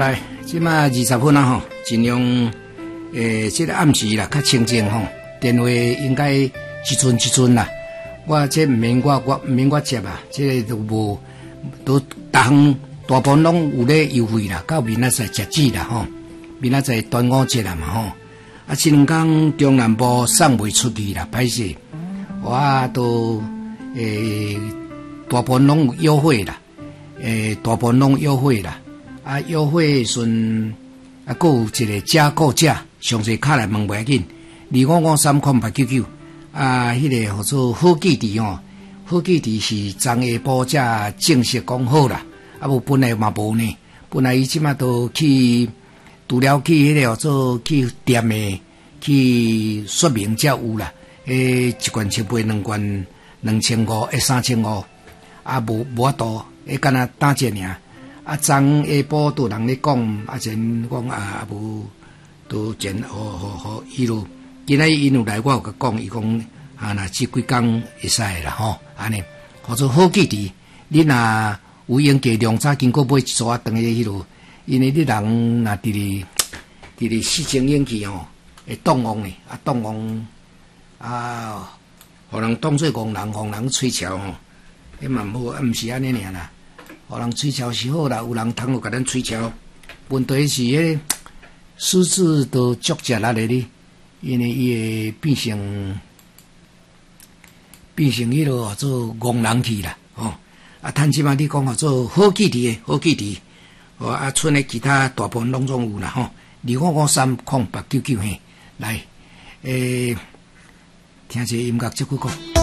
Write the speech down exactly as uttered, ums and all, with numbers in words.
来，即马二十分啊吼，尽量诶，即、这个暗时啦，较清静吼，电话应该一阵一阵啦。我这毋免我我毋免我接啊，这个都无都逐项大部分拢有咧优惠啦，到明仔载截止啦吼，明仔载端午节啦嘛吼，啊，这两天中南部送袂出去啦，歹势，我都诶大部分拢有优惠啦，诶大部分拢优惠啦。啊，优惠顺啊，还有一个加购价，详细卡来问袂要紧，二五五三空八九九啊，迄、那个叫做好记忆哦，好记忆是昨下晡才正式讲好啦，啊无本来嘛无呢，本来伊即马都去除了去迄、那个叫做去店诶去说明才有啦，诶一罐七杯两罐两千五，诶三千五，啊无无法度，诶干那打折尔。啊，昨下晡都有人咧讲，啊，前讲啊，啊无都前好好好，伊路今仔伊有来，我有甲讲，伊讲啊，若即几工会使啦吼，安尼，或者好记忆，你若有用价量早经过买一撮等于迄路，因为你人若伫咧伫咧四情演技吼，会动妄呢，啊动妄啊，互人当做戆人，互人吹潮吼，迄嘛毋好，啊毋是安尼尔啦。互人吹潮是好啦，有人通有甲咱吹潮，问题是迄狮子都足食力咧哩，因为伊会变成变成迄落做戆人去啦，吼、哦！啊，趁即马你讲做好记忆诶，好记忆，哦啊，剩诶其他大部分拢总有啦，吼、哦！二五五三空八九九嘿，来，诶、欸，听一下音乐即句讲。